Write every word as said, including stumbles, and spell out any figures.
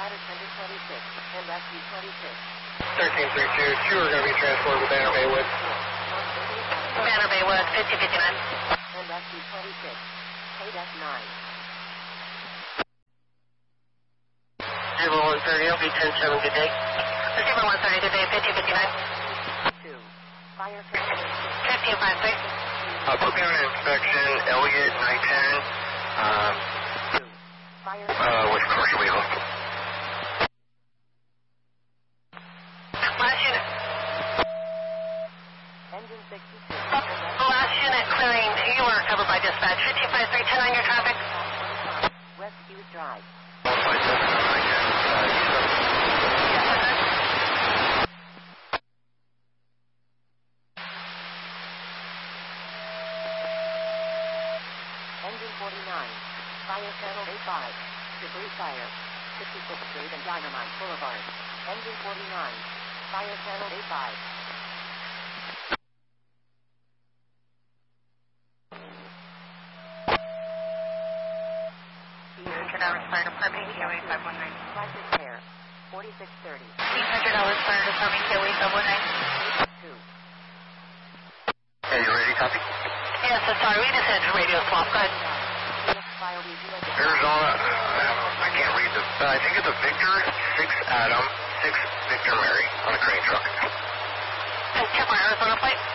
ladder tender twenty-six, and rescue twenty-six. thirteen three two, two are going to be transported to Banner Baywood. Banner Baywood, fifty fifty-nine. And rescue twenty-six, paid F nine. zero one thirty, L B ten seven, good day. zero one thirty, good day, fifty fifty-nine. two, fire terminal. fifteen five three. Uh, put me on inspection, Elliott, nine ten, um, two, fire uh, with commercial vehicle. Last unit. Engine sixty-two. Last unit clearing, you are covered by dispatch. fifteen five three, ten on your traffic. Rescue drive. one five seven, nine ten, uh, Engine forty-nine, fire channel A five, debris fire, fifty-sixth Street and Dynamite Boulevard. Engine forty-nine, fire channel A five. eight hundred dollars fire department, K O A five one nine. Crisis care, forty-six thirty. eight hundred dollars fire department, K O A five one nine. two. Hey, you ready, copy? Yes, I'm sorry, we just had a radio swap. Go ahead. Arizona, I can't read the, uh, I think it's a Victor, six Adam, six Victor Mary on a crane truck. And check my Arizona plate.